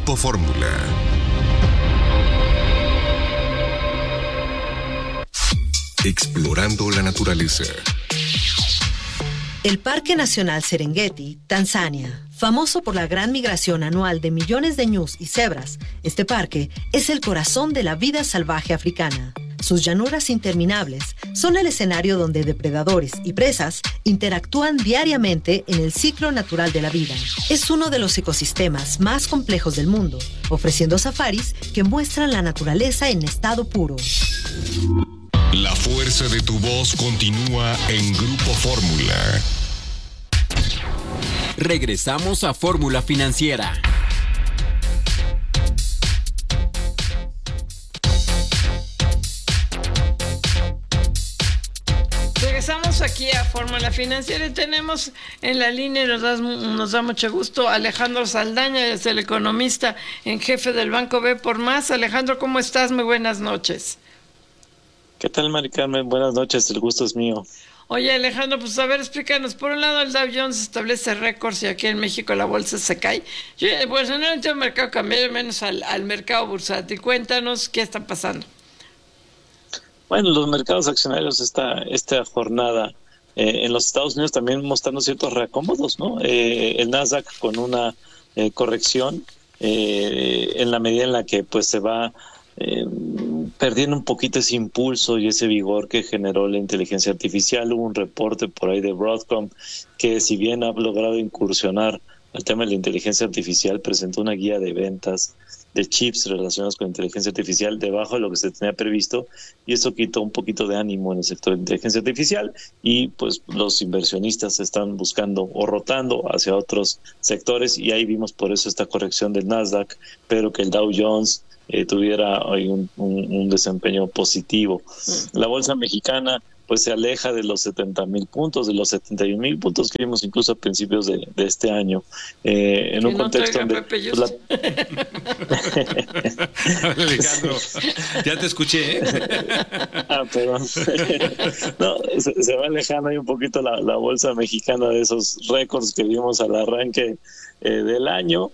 Grupo Fórmula. Explorando la naturaleza. El Parque Nacional Serengeti, Tanzania, famoso por la gran migración anual de millones de ñus y cebras, este parque es el corazón de la vida salvaje africana. Sus llanuras interminables son el escenario donde depredadores y presas interactúan diariamente en el ciclo natural de la vida. Es uno de los ecosistemas más complejos del mundo, ofreciendo safaris que muestran la naturaleza en estado puro. La fuerza de tu voz continúa en Grupo Fórmula. Regresamos a Fórmula Financiera. Regresamos aquí a Fórmula Financiera y tenemos en la línea, nos da mucho gusto, Alejandro Saldaña, es el economista en jefe del Banco B por Más. Alejandro, ¿cómo estás? Muy buenas noches. ¿Qué tal, Mari Carmen? Buenas noches, el gusto es mío. Oye, Alejandro, pues a ver, explícanos. Por un lado, el Dow Jones establece récords y aquí en México la bolsa se cae. Pues no entiendo el mercado cambiario, menos al mercado bursátil. Cuéntanos qué está pasando. Bueno, los mercados accionarios esta jornada en los Estados Unidos también mostrando ciertos reacomodos, ¿no? El Nasdaq con una corrección en la medida en la que pues se va perdiendo un poquito ese impulso y ese vigor que generó la inteligencia artificial. Hubo un reporte por ahí de Broadcom que, si bien ha logrado incursionar al tema de la inteligencia artificial, presentó una guía de ventas de chips relacionados con inteligencia artificial debajo de lo que se tenía previsto, y eso quitó un poquito de ánimo en el sector de inteligencia artificial, y pues los inversionistas están buscando o rotando hacia otros sectores, y ahí vimos por eso esta corrección del Nasdaq, pero que el Dow Jones tuviera hoy un desempeño positivo. La bolsa mexicana pues se aleja de los 70,000 puntos, de los 71,000 puntos que vimos incluso a principios de este año, en un contexto donde Alejandro, ya te escuché, ¿eh? Perdón. No, se va alejando ahí un poquito la bolsa mexicana de esos récords que vimos al arranque del año,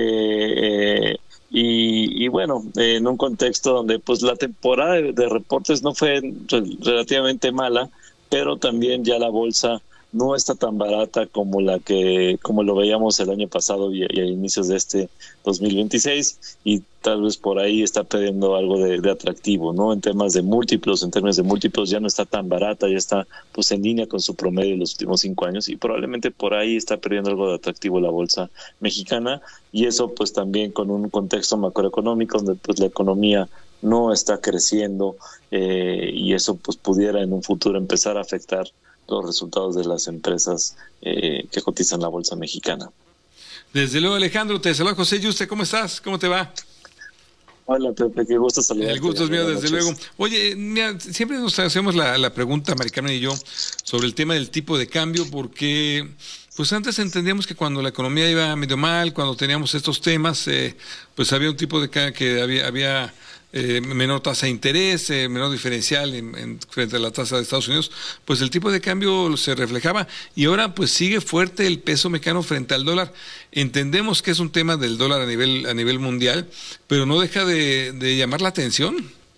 y bueno, en un contexto donde pues la temporada de reportes no fue relativamente mala, pero también ya la bolsa no está tan barata como lo veíamos el año pasado y a inicios de este 2026, y tal vez por ahí está perdiendo algo de atractivo, ¿no? En términos de múltiplos ya no está tan barata, ya está pues en línea con su promedio de los últimos 5 años, y probablemente por ahí está perdiendo algo de atractivo la bolsa mexicana, y eso pues también con un contexto macroeconómico donde pues la economía no está creciendo, y eso pues pudiera en un futuro empezar a afectar los resultados de las empresas que cotizan la bolsa mexicana. Desde luego, Alejandro, te saluda José Yuste, ¿cómo estás? ¿Cómo te va? Hola, Pepe, qué gusto saludarte. El gusto es mío, desde luego. Oye, mira, siempre nos hacemos la pregunta, Mari Carmen y yo, sobre el tema del tipo de cambio, porque pues antes entendíamos que cuando la economía iba medio mal, cuando teníamos estos temas, pues había un tipo de cambio que había menor tasa de interés, menor diferencial frente a la tasa de Estados Unidos, pues el tipo de cambio se reflejaba, y ahora pues sigue fuerte el peso mexicano frente al dólar. Entendemos que es un tema del dólar a nivel mundial, pero no deja de llamar la atención.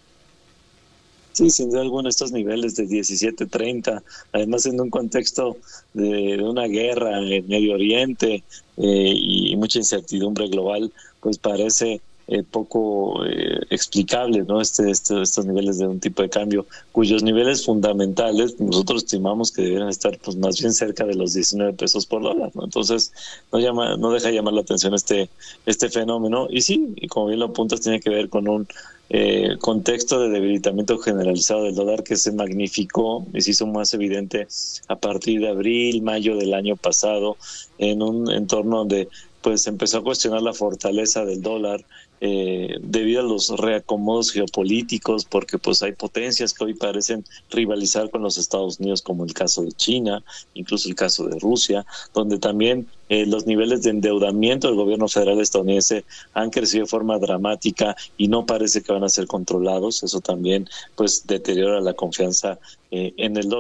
Sí, sin duda alguna, estos niveles de 17.30, además en un contexto de una guerra en Medio Oriente y mucha incertidumbre global, pues parece poco explicable, ¿no? Estos niveles de un tipo de cambio, cuyos niveles fundamentales nosotros estimamos que deberían estar pues más bien cerca de los 19 pesos por dólar, ¿no? Entonces no deja llamar la atención este fenómeno, y sí, y como bien lo apuntas, tiene que ver con un contexto de debilitamiento generalizado del dólar que se magnificó y se hizo más evidente a partir de abril, mayo del año pasado, en un entorno donde pues empezó a cuestionar la fortaleza del dólar debido a los reacomodos geopolíticos, porque pues hay potencias que hoy parecen rivalizar con los Estados Unidos, como el caso de China, incluso el caso de Rusia, donde también los niveles de endeudamiento del gobierno federal estadounidense han crecido de forma dramática y no parece que van a ser controlados. Eso también pues deteriora la confianza en el dólar,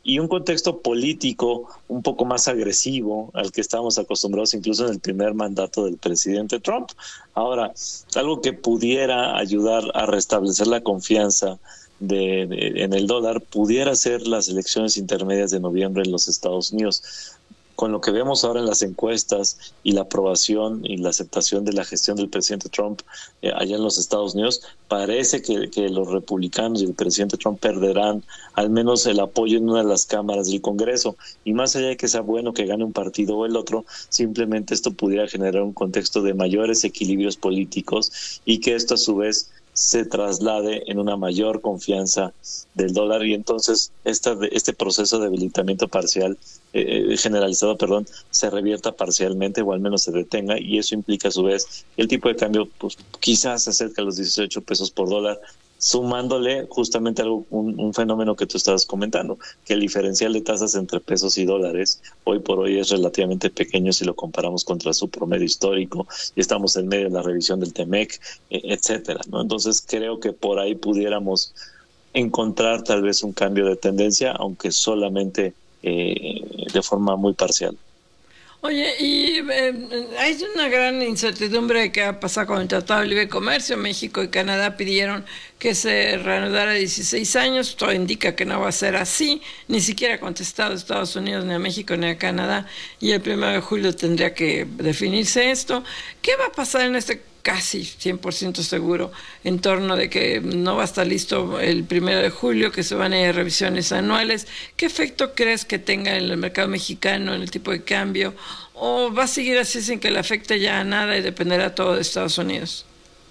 y un contexto político un poco más agresivo al que estábamos acostumbrados incluso en el primer mandato del presidente Trump. Ahora, algo que pudiera ayudar a restablecer la confianza en el dólar pudiera ser las elecciones intermedias de noviembre en los Estados Unidos. Con lo que vemos ahora en las encuestas y la aprobación y la aceptación de la gestión del presidente Trump allá en los Estados Unidos, parece que los republicanos y el presidente Trump perderán al menos el apoyo en una de las cámaras del Congreso. Y más allá de que sea bueno que gane un partido o el otro, simplemente esto pudiera generar un contexto de mayores equilibrios políticos y que esto a su vez se traslade en una mayor confianza del dólar y entonces este proceso de debilitamiento parcial generalizado, se revierta parcialmente o al menos se detenga, y eso implica a su vez el tipo de cambio pues quizás se acerca a los 18 pesos por dólar, sumándole justamente un fenómeno que tú estabas comentando, que el diferencial de tasas entre pesos y dólares hoy por hoy es relativamente pequeño si lo comparamos contra su promedio histórico, y estamos en medio de la revisión del TEMEC, etcétera, ¿no? Entonces creo que por ahí pudiéramos encontrar tal vez un cambio de tendencia, aunque solamente de forma muy parcial. Oye, y hay una gran incertidumbre de qué va a pasar con el Tratado de Libre Comercio. México y Canadá pidieron que se reanudara 16 años. Todo indica que no va a ser así. Ni siquiera ha contestado Estados Unidos, ni a México, ni a Canadá. Y el 1 de julio tendría que definirse esto. ¿Qué va a pasar en este casi 100% seguro en torno de que no va a estar listo el 1 de julio, que se van a ir a revisiones anuales? ¿Qué efecto crees que tenga en el mercado mexicano, en el tipo de cambio? ¿O va a seguir así sin que le afecte ya a nada y dependerá todo de Estados Unidos?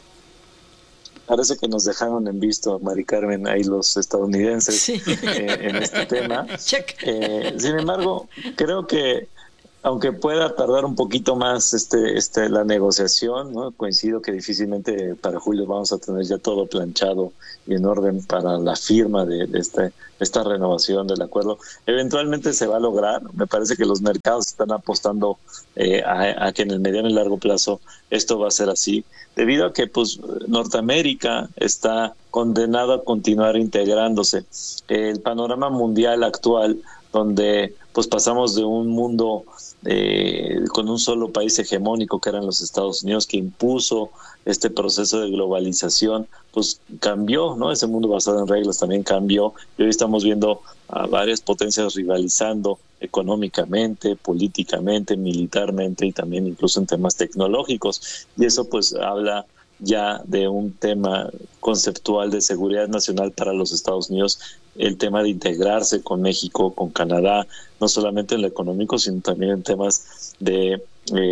Parece que nos dejaron en visto, Mari Carmen, ahí los estadounidenses, sí, en este tema. Sin embargo, creo que aunque pueda tardar un poquito más la negociación, ¿no? Coincido que difícilmente para julio vamos a tener ya todo planchado y en orden para la firma de esta renovación del acuerdo. Eventualmente se va a lograr. Me parece que los mercados están apostando a que en el mediano y largo plazo esto va a ser así, debido a que pues Norteamérica está condenado a continuar integrándose. El panorama mundial actual, donde pues pasamos de un mundo con un solo país hegemónico que eran los Estados Unidos, que impuso este proceso de globalización, pues cambió, ¿no? Ese mundo basado en reglas también cambió, y hoy estamos viendo a varias potencias rivalizando económicamente, políticamente, militarmente y también incluso en temas tecnológicos, y eso pues habla ya de un tema conceptual de seguridad nacional para los Estados Unidos, el tema de integrarse con México, con Canadá, no solamente en lo económico, sino también en temas de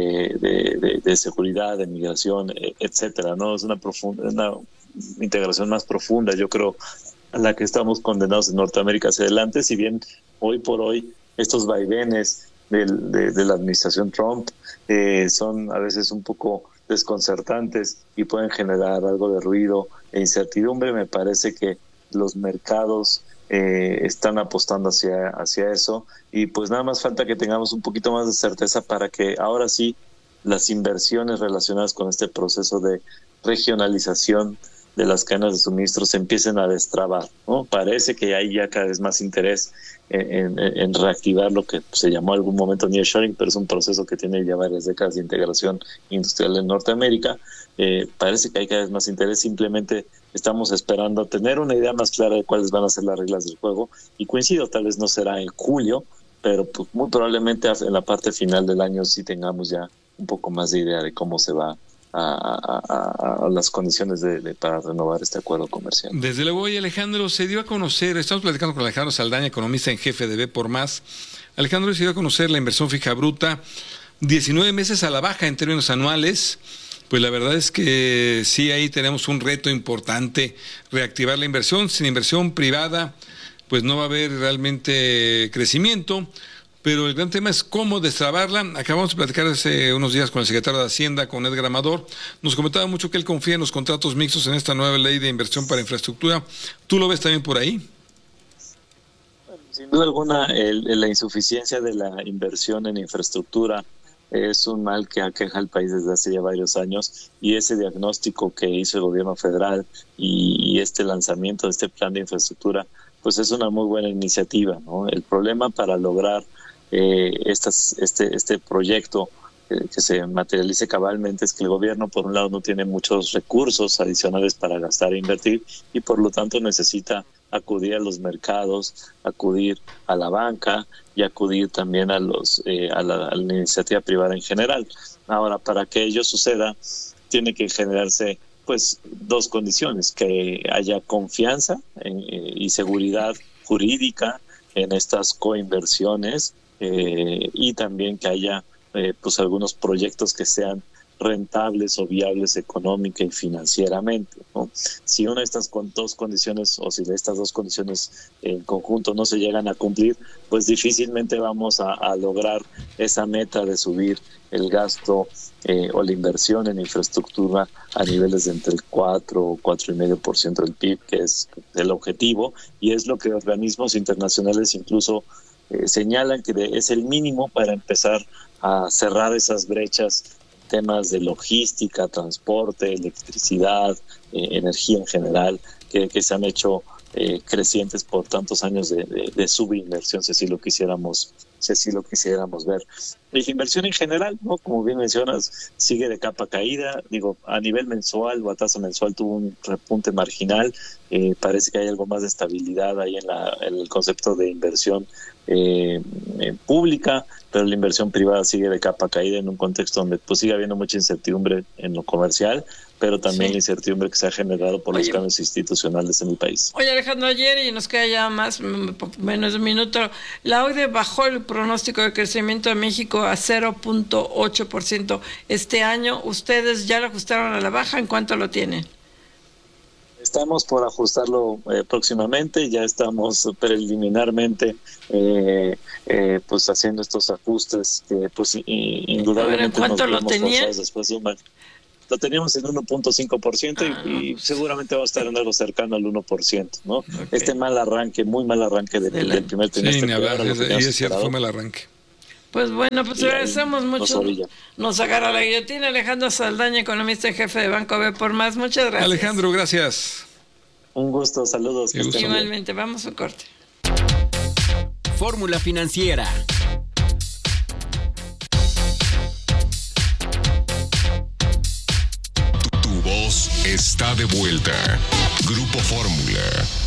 seguridad, de migración, etcétera, ¿no? Es una integración más profunda, yo creo, a la que estamos condenados en Norteamérica hacia adelante, si bien hoy por hoy estos vaivenes de la administración Trump son a veces un poco desconcertantes y pueden generar algo de ruido e incertidumbre. Me parece que los mercados están apostando hacia eso, y pues nada más falta que tengamos un poquito más de certeza para que ahora sí las inversiones relacionadas con este proceso de regionalización de las cadenas de suministro se empiecen a destrabar, ¿no? Parece que hay ya cada vez más interés en reactivar lo que se llamó en algún momento nearshoring, pero es un proceso que tiene ya varias décadas de integración industrial en Norteamérica. Parece que hay cada vez más interés, simplemente estamos esperando tener una idea más clara de cuáles van a ser las reglas del juego, y coincido, tal vez no será en julio, pero pues muy probablemente en la parte final del año sí tengamos ya un poco más de idea de cómo se va a las condiciones para renovar este acuerdo comercial. Desde luego, hoy Alejandro, se dio a conocer, estamos platicando con Alejandro Saldaña, economista en jefe de B por Más. Alejandro, se dio a conocer la inversión fija bruta, 19 meses a la baja en términos anuales. Pues la verdad es que sí, ahí tenemos un reto importante, reactivar la inversión. Sin inversión privada, pues no va a haber realmente crecimiento. Pero el gran tema es cómo destrabarla. Acabamos de platicar hace unos días con el secretario de Hacienda, con Edgar Amador. Nos comentaba mucho que él confía en los contratos mixtos, en esta nueva ley de inversión para infraestructura. ¿Tú lo ves también por ahí? Bueno, sin duda alguna, la insuficiencia de la inversión en infraestructura es un mal que aqueja al país desde hace ya varios años, y ese diagnóstico que hizo el gobierno federal y este lanzamiento de este plan de infraestructura pues es una muy buena iniciativa, ¿no? El problema para lograr este proyecto que se materialice cabalmente es que el gobierno, por un lado, no tiene muchos recursos adicionales para gastar e invertir, y por lo tanto necesita acudir a los mercados, acudir a la banca y acudir también a la iniciativa privada en general. Ahora, para que ello suceda, tiene que generarse pues dos condiciones: que haya confianza y seguridad jurídica en estas coinversiones, y también que haya pues algunos proyectos que sean rentables o viables económica y financieramente, ¿no? Si una de estas dos condiciones, o si de estas dos condiciones en conjunto no se llegan a cumplir, pues difícilmente vamos a lograr esa meta de subir el gasto o la inversión en infraestructura a niveles de entre el 4 o 4,5% del PIB, que es el objetivo, y es lo que organismos internacionales incluso señalan que es el mínimo para empezar a cerrar esas brechas, temas de logística, transporte, electricidad, energía en general, que se han hecho crecientes por tantos años de subinversión, si así lo quisiéramos ver. Y la inversión en general, ¿no? Como bien mencionas, sigue de capa caída. Digo, a nivel mensual o a tasa mensual tuvo un repunte marginal. Parece que hay algo más de estabilidad ahí en el concepto de inversión pública, pero la inversión privada sigue de capa caída en un contexto donde pues sigue habiendo mucha incertidumbre en lo comercial, pero también la incertidumbre que se ha generado por los cambios institucionales en el país. Oye, Alejandro, ayer, y nos queda ya menos de un minuto, la OCDE bajó el pronóstico de crecimiento de México a 0.8% este año. ¿Ustedes ya lo ajustaron a la baja? ¿En cuánto lo tienen? Estamos por ajustarlo próximamente, ya estamos preliminarmente pues haciendo estos ajustes que pues indudablemente. ¿En cuánto lo tenían? Después de un año. Lo teníamos en 1.5% y seguramente va a estar en algo cercano al 1%, ¿no? Okay. Este muy mal arranque del primer trimestre. Sí, y es cierto, fue mal arranque. Pues bueno, pues agradecemos mucho. Nos agarra la guillotina. Alejandro Saldaña, economista en jefe de Banco B por Más. Muchas gracias. Alejandro, gracias. Un gusto, saludos. Igualmente, vamos a corte. Fórmula Financiera. Tu voz está de vuelta. Grupo Fórmula.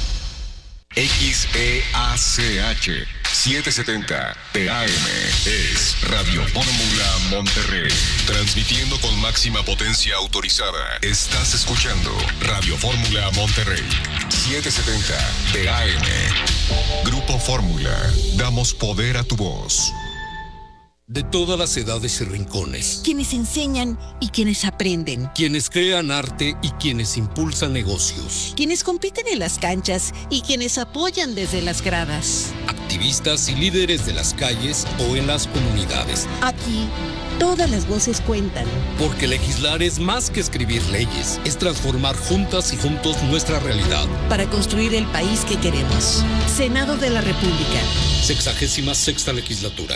XEACH 770 AM es Radio Fórmula Monterrey. Transmitiendo con máxima potencia autorizada. Estás escuchando Radio Fórmula Monterrey 770 AM. Grupo Fórmula. Damos poder a tu voz. De todas las edades y rincones. Quienes enseñan y quienes aprenden. Quienes crean arte y quienes impulsan negocios. Quienes compiten en las canchas y quienes apoyan desde las gradas. Activistas y líderes de las calles o en las comunidades. Aquí, todas las voces cuentan. Porque legislar es más que escribir leyes. Es transformar juntas y juntos nuestra realidad. Para construir el país que queremos. Senado de la República. 66ª legislatura.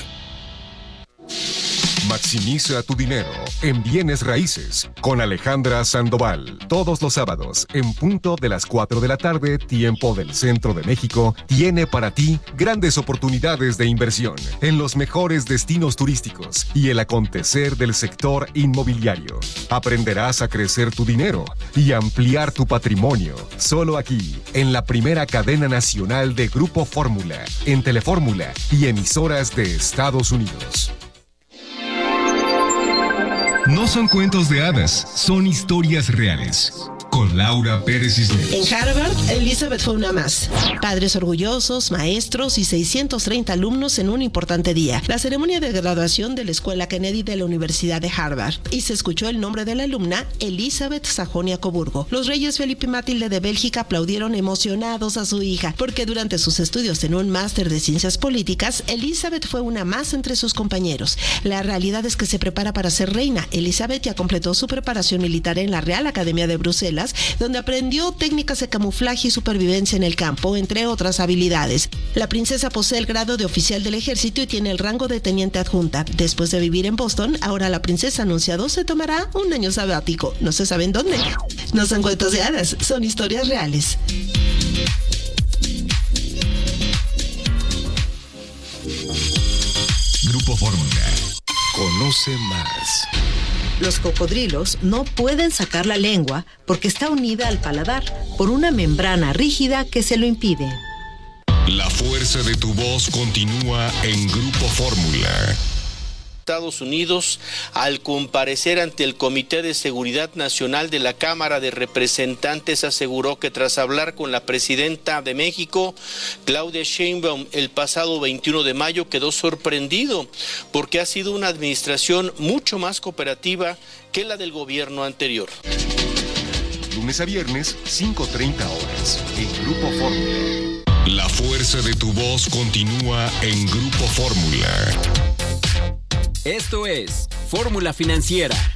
Maximiza tu dinero en bienes raíces con Alejandra Sandoval. Todos los sábados, en punto de las 4 de la tarde, tiempo del Centro de México, tiene para ti grandes oportunidades de inversión en los mejores destinos turísticos y el acontecer del sector inmobiliario. Aprenderás a crecer tu dinero y ampliar tu patrimonio. Solo aquí, en la primera cadena nacional de Grupo Fórmula, en Telefórmula y emisoras de Estados Unidos. No son cuentos de hadas, son historias reales. Con Laura Pérez Cisneros. En Harvard, Elizabeth fue una más. Padres orgullosos, maestros y 630 alumnos en un importante día. La ceremonia de graduación de la Escuela Kennedy de la Universidad de Harvard. Y se escuchó el nombre de la alumna, Elizabeth Sajonia-Coburgo. Los reyes Felipe y Matilde de Bélgica aplaudieron emocionados a su hija, porque durante sus estudios en un máster de ciencias políticas, Elizabeth fue una más entre sus compañeros. La realidad es que se prepara para ser reina. Elizabeth ya completó su preparación militar en la Real Academia de Bruselas, donde aprendió técnicas de camuflaje y supervivencia en el campo, entre otras habilidades. La princesa posee el grado de oficial del ejército y tiene el rango de teniente adjunta. Después de vivir en Boston, ahora la princesa ha anunciado se tomará un año sabático. No se sabe en dónde. No son cuentos de hadas, son historias reales. Conoce más. Los cocodrilos no pueden sacar la lengua porque está unida al paladar por una membrana rígida que se lo impide. La fuerza de tu voz continúa en Grupo Fórmula. Estados Unidos, al comparecer ante el Comité de Seguridad Nacional de la Cámara de Representantes, aseguró que tras hablar con la presidenta de México, Claudia Sheinbaum, el pasado 21 de mayo, quedó sorprendido porque ha sido una administración mucho más cooperativa que la del gobierno anterior. Lunes a viernes, 5:30 horas, en Grupo Fórmula. La fuerza de tu voz continúa en Grupo Fórmula. Esto es Fórmula Financiera.